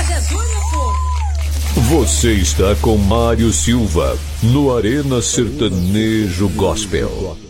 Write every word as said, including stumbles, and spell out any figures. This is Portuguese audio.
Você está com Mário Silva no Arena Sertanejo Gospel.